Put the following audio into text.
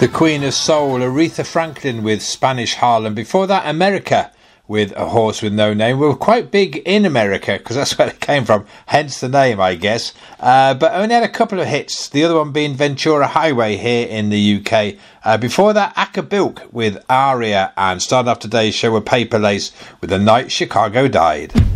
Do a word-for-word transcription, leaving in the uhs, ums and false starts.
The Queen of Soul, Aretha Franklin with Spanish Harlem. Before that, America with A Horse With No Name. We were quite big in America because that's where they came from, hence the name, I guess. Uh, but only had a couple of hits, the other one being Ventura Highway here in the U K. Uh, before that, Akabilk with Aria, and starting off today's show with Paper Lace with The Night Chicago Died.